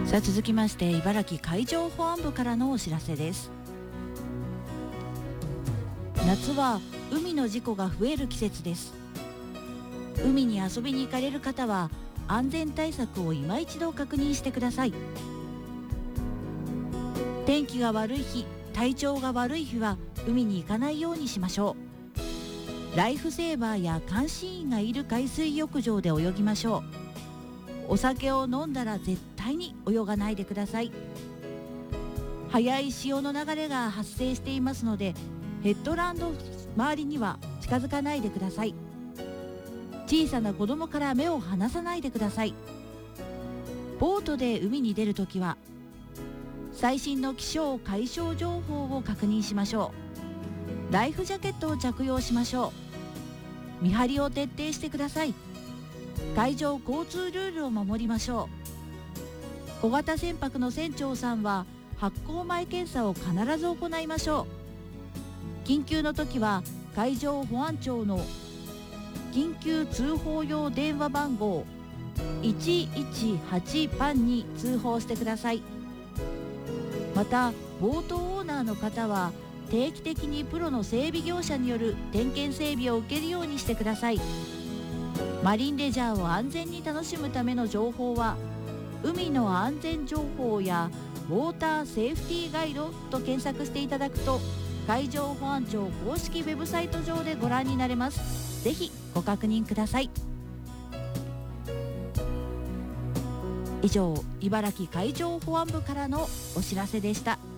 さあ続きまして茨城海上保安部からのお知らせです。夏は海の事故が増える季節です。海に遊びに行かれる方は安全対策を今一度確認してください。天気が悪い日、体調が悪い日は海に行かないようにしましょう。ライフセーバーや監視員がいる海水浴場で泳ぎましょう。お酒を飲んだら絶対に泳がないでください。速い潮の流れが発生していますのでヘッドランド周りには近づかないでください。小さな子供から目を離さないでください。ボートで海に出るときは最新の気象・海象情報を確認しましょう。ライフジャケットを着用しましょう。見張りを徹底してください。海上交通ルールを守りましょう。小型船舶の船長さんは発航前検査を必ず行いましょう。緊急の時は海上保安庁の緊急通報用電話番号118番に通報してください。またボートオーナーの方は定期的にプロの整備業者による点検整備を受けるようにしてください。マリンレジャーを安全に楽しむための情報は海の安全情報やウォーターセーフティーガイドと検索していただくと海上保安庁公式ウェブサイト上でご覧になれます。ぜひご確認ください。以上、茨城海上保安部からのお知らせでした。